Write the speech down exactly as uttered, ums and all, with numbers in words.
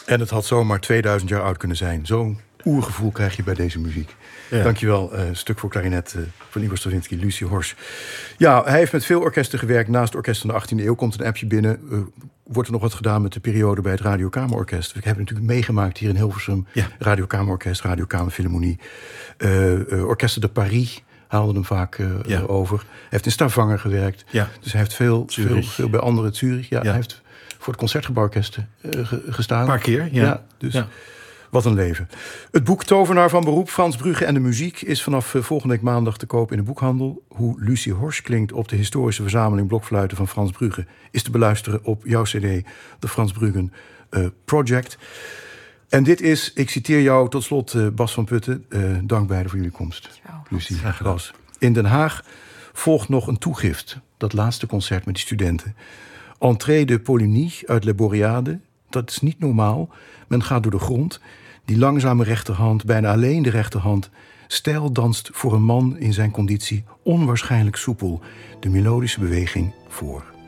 En het had zomaar tweeduizend jaar oud kunnen zijn. Zo'n oergevoel krijg je bij deze muziek. Ja. Dankjewel, uh, stuk voor klarinet uh, van Igor Stravinsky, Lucie Horst. Ja, hij heeft met veel orkesten gewerkt. Naast het orkest van de achttiende eeuw komt een appje binnen. Uh, wordt er nog wat gedaan met de periode bij het Radiokamerorkest. We hebben natuurlijk meegemaakt hier in Hilversum. Ja. Radiokamerorkest, Radiokamerfilharmonie. Uh, uh, Orkester de Paris haalde hem vaak uh, ja. over. Hij heeft in Stavanger gewerkt. Ja. Dus hij heeft veel, veel, veel bij anderen. Zurich, ja, ja. Hij heeft voor het Concertgebouworkest uh, gestaan. Een paar keer, ja. ja dus ja. Wat een leven. Het boek Tovenaar van beroep, Frans Brugge en de muziek is vanaf uh, volgende week maandag te koop in de boekhandel. Hoe Lucie Horst klinkt op de historische verzameling blokfluiten van Frans Brugge is te beluisteren op jouw cd, de Frans Bruggen uh, Project. En dit is, ik citeer jou tot slot, uh, Bas van Putten. Uh, dank beiden voor jullie komst. Ciao. Lucie, Bas. In Den Haag volgt nog een toegift. Dat laatste concert met die studenten. Entrée de Poligny uit Le Boreade. Dat is niet normaal. Men gaat door de grond. Die langzame rechterhand, bijna alleen de rechterhand, stijl danst voor een man in zijn conditie onwaarschijnlijk soepel de melodische beweging voor.